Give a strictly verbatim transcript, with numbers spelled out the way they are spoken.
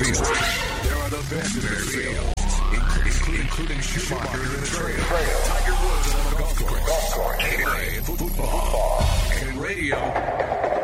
field. There are the best in their field, including, including Schumacher in the trail, Tiger Woods on the golf course, K-Ray in football, and radio